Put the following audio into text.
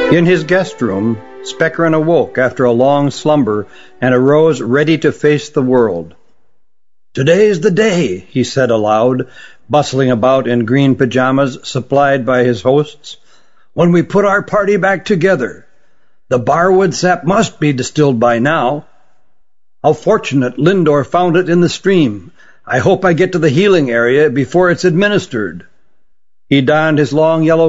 In his guest room, Speckrin awoke after a long slumber and arose ready to face the world. "Today's the day," he said aloud, bustling about in green pajamas supplied by his hosts, "when we put our party back together. The barwood sap must be distilled by now. How fortunate Lindor found it in the stream. I hope I get to the healing area before it's administered." He donned his long yellow